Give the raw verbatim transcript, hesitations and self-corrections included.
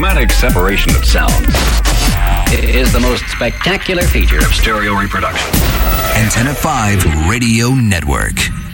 automatic separation of sounds is the most spectacular feature of stereo reproduction. Antenna five Radio Network.